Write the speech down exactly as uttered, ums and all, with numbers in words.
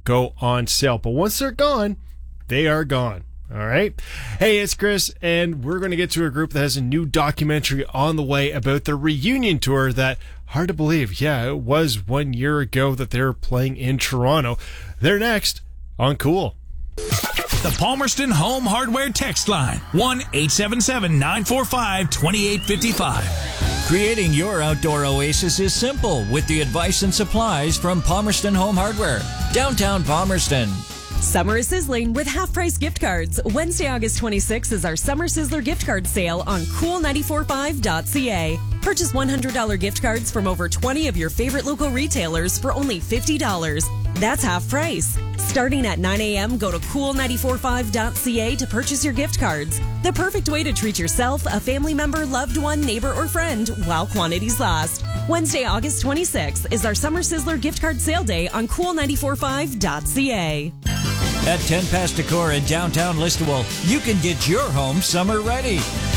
go on sale. But once they're gone, they are gone. All right. Hey, it's Chris, and we're going to get to a group that has a new documentary on the way about the reunion tour that, hard to believe, yeah, it was one year ago that they were playing in Toronto. They're next on Cool. The Palmerston Home Hardware text line, one eight seven seven, nine four five, two eight five five. Creating your outdoor oasis is simple with the advice and supplies from Palmerston Home Hardware, downtown Palmerston. Summer is sizzling with half-price gift cards. Wednesday, August twenty-sixth is our Summer Sizzler gift card sale on cool nine four five dot c a. Purchase one hundred dollars gift cards from over twenty of your favorite local retailers for only fifty dollars. That's half price. Starting at nine a.m., go to cool nine four five dot c a to purchase your gift cards. The perfect way to treat yourself, a family member, loved one, neighbor, or friend while quantities last. Wednesday, August twenty-sixth is our Summer Sizzler gift card sale day on cool nine four five dot c a. At ten Past Decor in downtown Listowel, you can get your home summer ready.